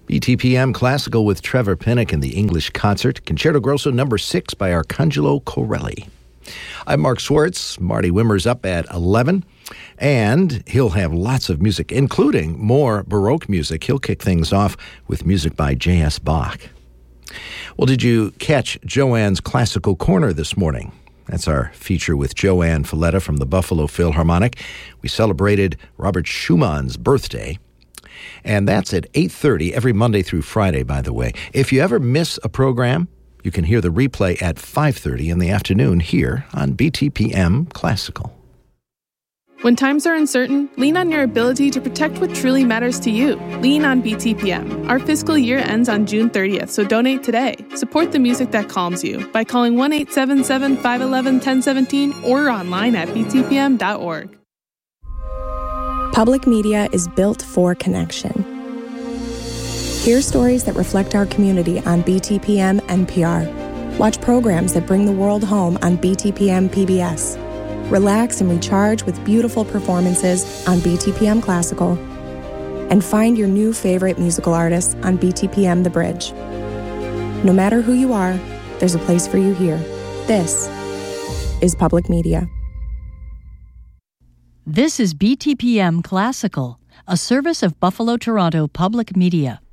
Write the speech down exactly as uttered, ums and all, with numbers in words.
B T P M Classical with Trevor Pinnock and the English Concert, Concerto Grosso number six by Arcangelo Corelli. I'm Mark Schwartz. Marty Wimmer's up at eleven, and he'll have lots of music, including more Baroque music. He'll kick things off with music by J S. Bach. Well, did you catch Joanne's Classical Corner this morning? That's our feature with Joanne Falletta from the Buffalo Philharmonic. We celebrated Robert Schumann's birthday. And that's at eight thirty every Monday through Friday, by the way. If you ever miss a program, you can hear the replay at five thirty in the afternoon here on B T P M Classical. When times are uncertain, lean on your ability to protect what truly matters to you. Lean on B T P M. Our fiscal year ends on June thirtieth, so donate today. Support the music that calms you by calling one eight seven seven, five one one, one zero one seven or online at b t p m dot org. Public media is built for connection. Hear stories that reflect our community on B T P M N P R. Watch programs that bring the world home on B T P M P B S. Relax and recharge with beautiful performances on B T P M Classical. And find your new favorite musical artists on B T P M The Bridge. No matter who you are, there's a place for you here. This is public media. This is B T P M Classical, a service of Buffalo Toronto Public Media.